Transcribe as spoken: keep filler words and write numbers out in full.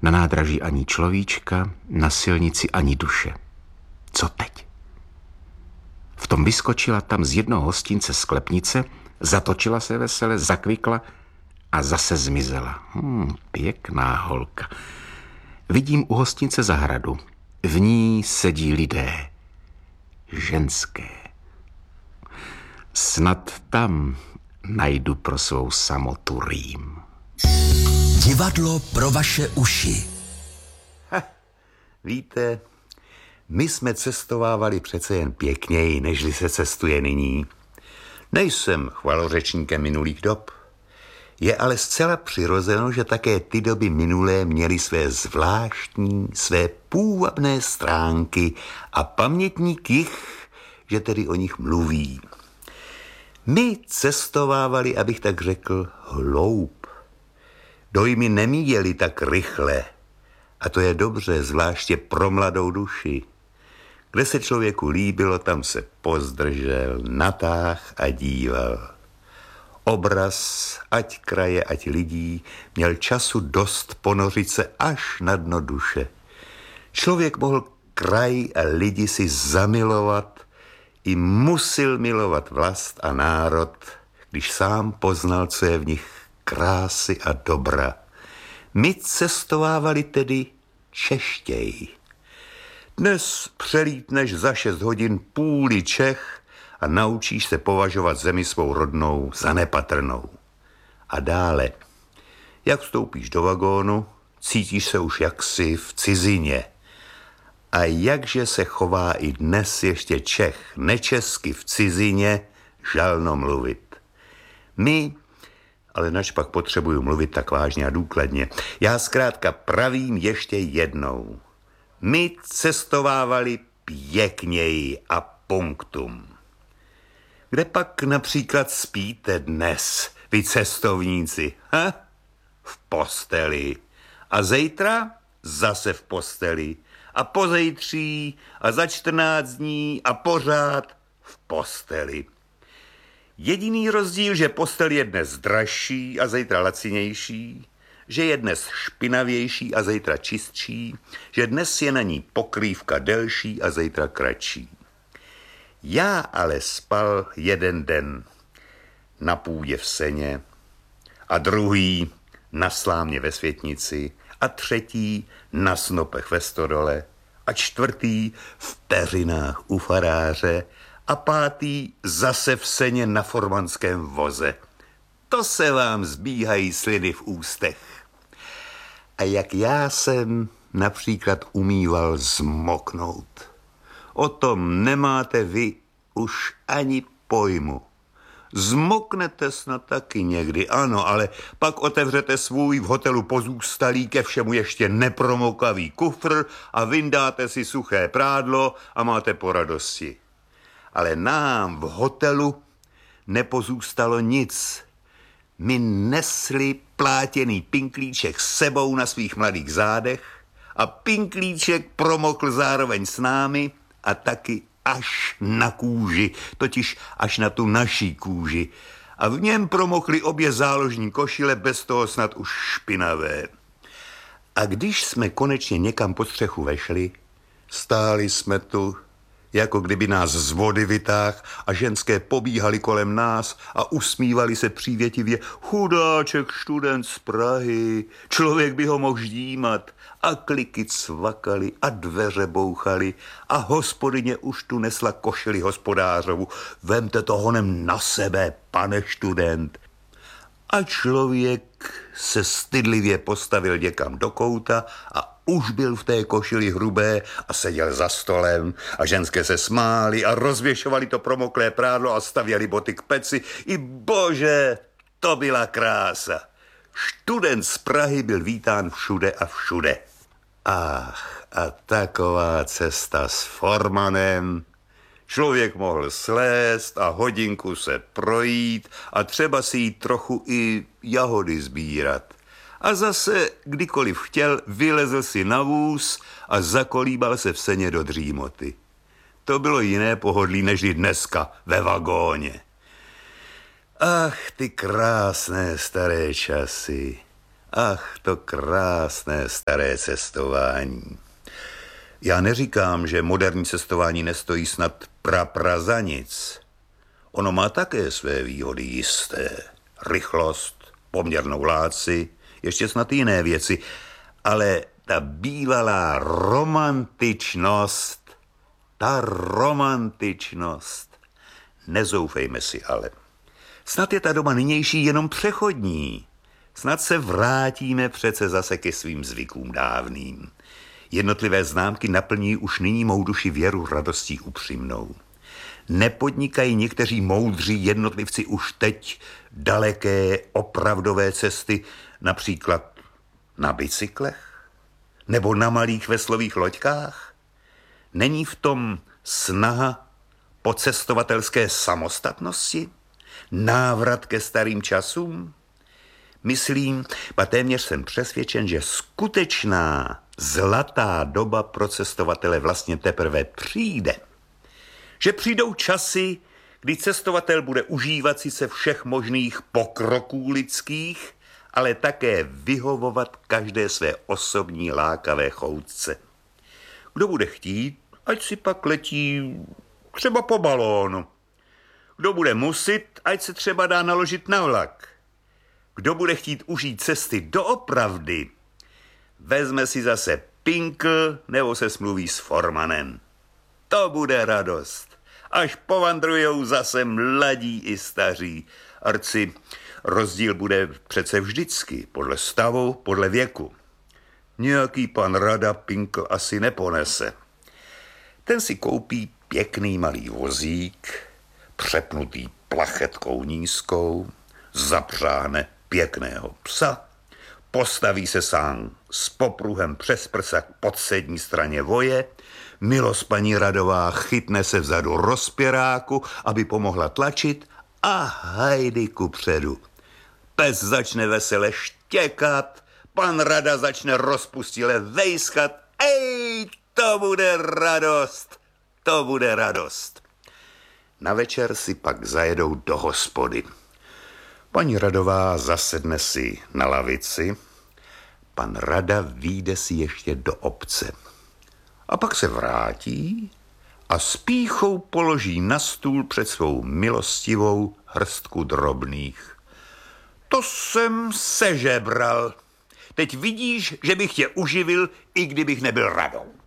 Na nádraží ani človíčka, na silnici ani duše. Co teď? V tom vyskočila tam z jednoho hostince sklepnice, zatočila se vesele, zakvikla a zase zmizela. Hmm, pěkná holka. Vidím u hostince zahradu. V ní sedí lidé. Ženské. Snad tam najdu pro svou samotu rým. Divadlo pro vaše uši. Ha, víte, my jsme cestovávali přece jen pěkněji, nežli se cestuje nyní. Nejsem chvalořečníkem minulých dob. Je ale zcela přirozeno, že také ty doby minulé měly své zvláštní, své půvabné stránky a pamětník jich, že tedy o nich mluví. My cestovávali, abych tak řekl, hloub. Dojmy nemíjeli tak rychle. A to je dobře, zvláště pro mladou duši. Kde se člověku líbilo, tam se pozdržel, natáh a díval. Obraz, ať kraje, ať lidí, měl času dost ponořit se až na dno duše. Člověk mohl kraj a lidi si zamilovat, i musil milovat vlast a národ, když sám poznal, co je v nich krásy a dobra. My cestovávali tedy češtěji. Dnes přelítneš za šest hodin půli Čech a naučíš se považovat zemi svou rodnou za nepatrnou. A dále, jak vstoupíš do vagónu, cítíš se už jaksi v cizině. A jakže se chová i dnes ještě Čech nečesky v cizině, žalno mluvit. My, ale načpak potřebuju mluvit tak vážně a důkladně, já zkrátka pravím ještě jednou. My cestovávali pěkněji a punktum. Kde pak například spíte dnes, vy cestovníci? Ha? V posteli. A zítra zase v posteli. A pozejtří a za čtrnáct dní a pořád v posteli. Jediný rozdíl, že postel je dnes dražší a zítra lacinější, že je dnes špinavější a zítra čistší, že dnes je na ní pokrývka delší a zítra kratší. Já ale spal jeden den na půdě v seně a druhý na slámě ve světnici a třetí na snopech ve stodole a čtvrtý v peřinách u faráře a pátý zase v seně na formanském voze. To se vám zbíhají sliny v ústech. A jak já jsem například umíval zmoknout. O tom nemáte vy už ani pojmu. Zmoknete snad taky někdy, ano, ale pak otevřete svůj v hotelu pozůstalý ke všemu ještě nepromokavý kufr a vyndáte si suché prádlo a máte po radosti. Ale nám v hotelu nepozůstalo nic. My nesli plátěný pinklíček s sebou na svých mladých zádech a pinklíček promokl zároveň s námi a taky až na kůži, totiž až na tu naší kůži. A v něm promokly obě záložní košile, bez toho snad už špinavé. A když jsme konečně někam pod střechu vešli, stáli jsme tu, jako kdyby nás z vody vytáh a ženské pobíhali kolem nás a usmívali se přívětivě. Chudáček študent z Prahy, člověk by ho mohl ždímat. A kliky cvakaly a dveře bouchaly a hospodyně už tu nesla košili hospodářovu. Vemte to honem na sebe, pane študent. A člověk se stydlivě postavil někam do kouta a už byl v té košili hrubé a seděl za stolem a ženské se smály a rozvěšovali to promoklé prádlo a stavěli boty k peci. I bože, to byla krása. Študent z Prahy byl vítán všude a všude. Ach, a taková cesta s formanem. Člověk mohl slézt a hodinku se projít a třeba si jít trochu i jahody sbírat. A zase, kdykoliv chtěl, vylezl si na vůz a zakolíbal se v seně do dřímoty. To bylo jiné pohodlí než i dneska ve vagóně. Ach, ty krásné staré časy. Ach, to krásné staré cestování. Já neříkám, že moderní cestování nestojí snad prapra za nic. Ono má také své výhody jisté. Rychlost, poměrnou láci, ještě snad jiné věci. Ale ta bývalá romantičnost, ta romantičnost, nezoufejme si ale. Snad je ta doba nynější jenom přechodní. Snad se vrátíme přece zase ke svým zvykům dávným. Jednotlivé známky naplní už nyní mou duši věru radostí upřímnou. Nepodnikají někteří moudří jednotlivci už teď daleké opravdové cesty, například na bicyklech? Nebo na malých veslových loďkách? Není v tom snaha po cestovatelské samostatnosti? Návrat ke starým časům? Myslím, a téměř jsem přesvědčen, že skutečná zlatá doba pro cestovatele vlastně teprve přijde. Že přijdou časy, kdy cestovatel bude užívat sice všech možných pokroků lidských, ale také vyhovovat každé své osobní lákavé choutce. Kdo bude chtít, ať si pak letí třeba po balónu. Kdo bude musit, ať se třeba dá naložit na vlak. Kdo bude chtít užít cesty doopravdy, vezme si zase pinkl nebo se smluví s formanem. To bude radost. Až povandrujou zase mladí i staří. Arci, rozdíl bude přece vždycky, podle stavu, podle věku. Nějaký pan Rada pinkl asi neponese. Ten si koupí pěkný malý vozík, přepnutý plachetkou nízkou, zapřáhne pěkného psa, postaví se sám s popruhem přes prsa k podsední straně voje, milost paní Radová chytne se vzadu rozpěráku, aby pomohla tlačit a hajdy kupředu. Pes začne vesele štěkat, pan Rada začne rozpustile vejskat. Ej, to bude radost, to bude radost. Na večer si pak zajedou do hospody. Paní Radová zasedne si na lavici, pan Rada vyjde si ještě do obce. A pak se vrátí a s pýchou položí na stůl před svou milostivou hrstku drobných. To jsem sežebral. Teď vidíš, že bych tě uživil, i kdybych nebyl Radou.